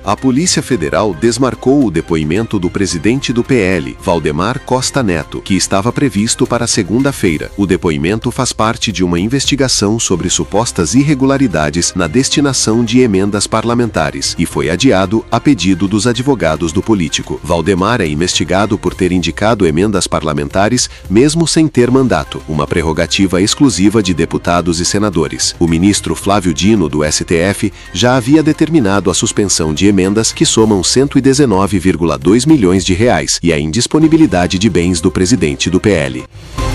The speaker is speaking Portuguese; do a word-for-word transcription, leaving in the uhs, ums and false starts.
A Polícia Federal desmarcou o depoimento do presidente do P L, Valdemar Costa Neto, que estava previsto para segunda-feira. O depoimento faz parte de uma investigação sobre supostas irregularidades na destinação de emendas parlamentares e foi adiado a pedido dos advogados do político. Valdemar é investigado por ter indicado emendas parlamentares mesmo sem ter mandato, uma prerrogativa exclusiva de deputados e senadores. O ministro Flávio Dino, do S T F, já havia determinado a suspensão de emendas que somam cento e dezenove vírgula dois milhões de reais e a indisponibilidade de bens do presidente do P L.